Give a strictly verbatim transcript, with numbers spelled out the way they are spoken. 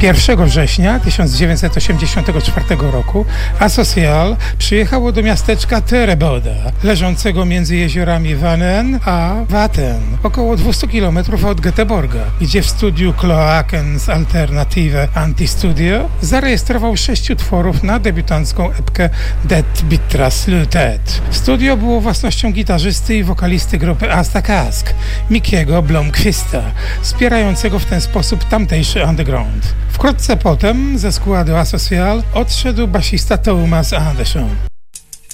pierwszego września tysiąc dziewięćset osiemdziesiątego czwartego roku Asocial przyjechało do miasteczka Tereboda, leżącego między jeziorami Wangen a Watten, około dwieście kilometrów od Göteborga, gdzie w studiu Kloakens Alternative Anti-Studio zarejestrował sześć utworów na debiutancką epkę Det Bittra Slutet. Studio było własnością gitarzysty i wokalisty grupy Asta Kask, Mickiego Blomqvista, wspierającego w ten sposób tamtejszy underground. Wkrótce potem ze składu Asocial odszedł basista Thomas Andersson.